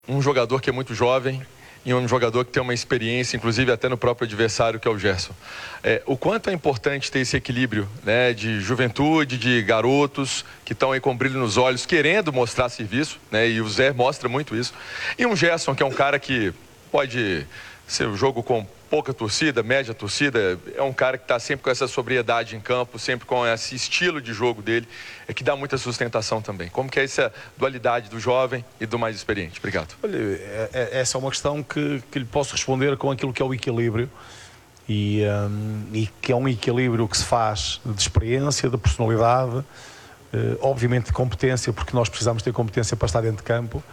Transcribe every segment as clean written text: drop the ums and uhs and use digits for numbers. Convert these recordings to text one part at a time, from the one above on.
Um jogador que é muito jovem e um jogador que tem uma experiência, inclusive até no próprio adversário, que é o Gerson. O quanto é importante ter esse equilíbrio, né, de juventude, de garotos que estão aí com brilho nos olhos, querendo mostrar serviço, né, e o Zé mostra muito isso. E um Gerson, que é um cara que pode ser um jogo com pouca torcida, média torcida, é um cara que está sempre com essa sobriedade em campo, sempre com esse estilo de jogo dele, que dá muita sustentação também. Como que é essa dualidade do jovem e do mais experiente? Obrigado. Olha, essa é uma questão que lhe posso responder com aquilo que é o equilíbrio e que é um equilíbrio que se faz de experiência, de personalidade, obviamente de competência, porque nós precisamos ter competência para estar dentro de campo,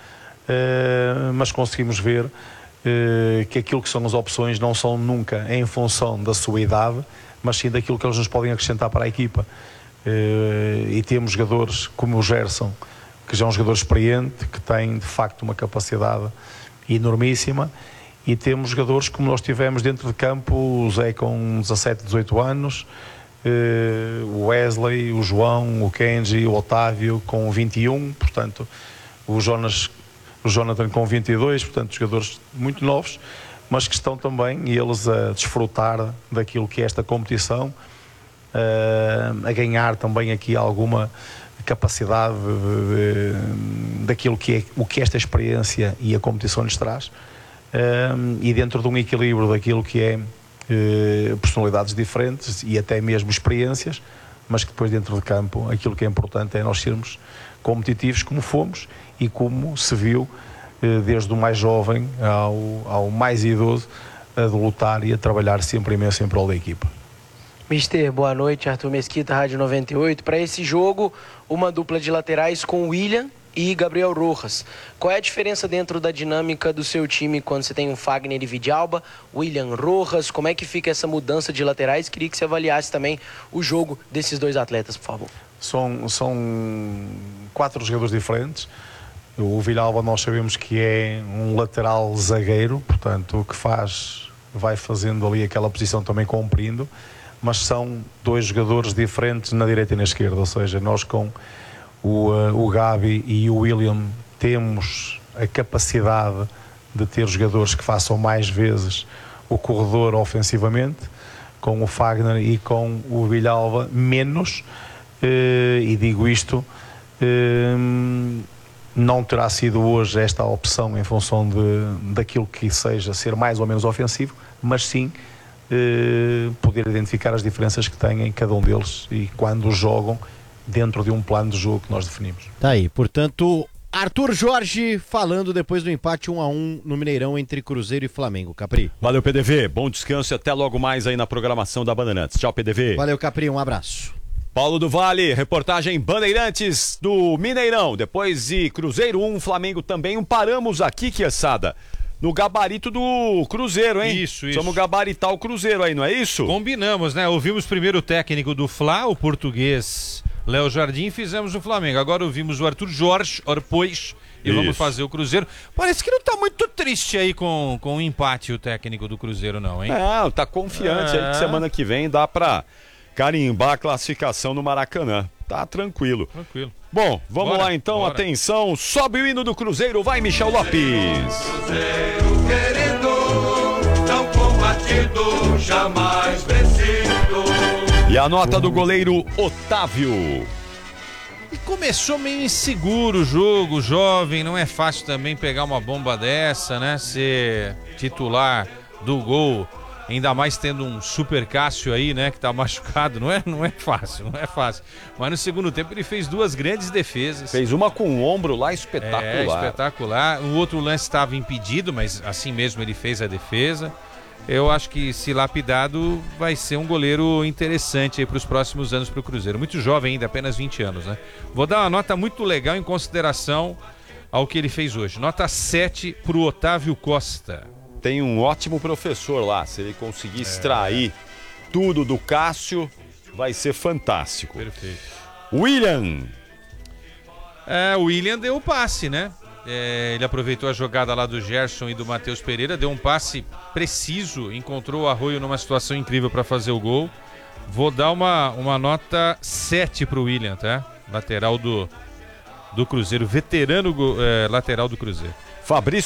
mas conseguimos ver que aquilo que são as opções não são nunca em função da sua idade, mas sim daquilo que eles nos podem acrescentar para a equipa. E temos jogadores como o Gerson, que já é um jogador experiente, que tem de facto uma capacidade enormíssima, e temos jogadores como nós tivemos dentro de campo, o Zé com 17, 18 anos, o Wesley, o João, o Kenji, o Otávio com 21, portanto o Jonathan com 22, portanto jogadores muito novos, mas que estão também eles a desfrutar daquilo que é esta competição, a ganhar também aqui alguma capacidade daquilo que é o que esta experiência e a competição lhes traz, e dentro de um equilíbrio daquilo que é personalidades diferentes e até mesmo experiências, mas que depois dentro de campo aquilo que é importante é nós sermos competitivos como fomos e como se viu desde o mais jovem ao mais idoso, a lutar e a trabalhar sempre imenso em prol da equipa. Mister, boa noite, Arthur Mesquita, Rádio 98. Para esse jogo, uma dupla de laterais com William e Gabriel Rojas. Qual é a diferença dentro da dinâmica do seu time quando você tem um Fagner e Vidalba, William Rojas? Como é que fica essa mudança de laterais? Queria que você avaliasse também o jogo desses dois atletas, por favor. São 4 jogadores diferentes. O Vidalba nós sabemos que é um lateral zagueiro, portanto o que vai fazendo ali aquela posição também comprindo, mas são 2 jogadores diferentes na direita e na esquerda, ou seja, nós com o Gabi e o William temos a capacidade de ter jogadores que façam mais vezes o corredor ofensivamente, com o Fagner e com o Vidalba menos, e digo isto, não terá sido hoje esta a opção em função daquilo que seja ser mais ou menos ofensivo, mas sim poder identificar as diferenças que têm em cada um deles e quando jogam dentro de um plano de jogo que nós definimos. Tá aí, portanto, Arthur Jorge falando depois do empate 1-1 no Mineirão entre Cruzeiro e Flamengo. Capri. Valeu, PDV, bom descanso e até logo mais aí na programação da Bandeirantes. Tchau, PDV. Valeu, Capri, um abraço. Paulo do Vale, reportagem Bandeirantes do Mineirão. Depois de Cruzeiro 1, Flamengo também. Paramos aqui, Quiaçada, no gabarito do Cruzeiro, hein? Isso. Vamos gabaritar o Cruzeiro aí, não é isso? Combinamos, né? Ouvimos primeiro o técnico do Fla, o português Léo Jardim, e fizemos o Flamengo. Agora ouvimos o Arthur Jorge, depois, e vamos fazer o Cruzeiro. Parece que não tá muito triste aí com o empate o técnico do Cruzeiro, não, hein? Não, tá confiante aí que semana que vem dá pra carimbar a classificação no Maracanã. Tá tranquilo. Tranquilo. Bom, vamos lá então, atenção, sobe o hino do Cruzeiro, vai Michel Lopes. Cruzeiro querido, tão combatido, jamais vencido. E a nota do goleiro Otávio. E começou meio inseguro o jogo, jovem, não é fácil também pegar uma bomba dessa, né? Ser titular do gol, ainda mais tendo um Super Cássio aí, né? Que tá machucado, não é fácil. Mas no segundo tempo ele fez 2 grandes defesas. Fez uma com o ombro lá espetacular. Espetacular. O outro lance estava impedido, mas assim mesmo ele fez a defesa. Eu acho que, se lapidado, vai ser um goleiro interessante aí para os próximos anos para o Cruzeiro. Muito jovem ainda, apenas 20 anos, né? Vou dar uma nota muito legal em consideração ao que ele fez hoje. Nota 7 para o Otávio Costa. Tem um ótimo professor lá. Se ele conseguir extrair tudo do Cássio, vai ser fantástico. Perfeito. William. O William deu o passe, né? Ele aproveitou a jogada lá do Gerson e do Matheus Pereira, deu um passe preciso, encontrou o Arroio numa situação incrível para fazer o gol. Vou dar uma nota 7 para o William, tá? Lateral do Cruzeiro, veterano lateral do Cruzeiro. Fabrício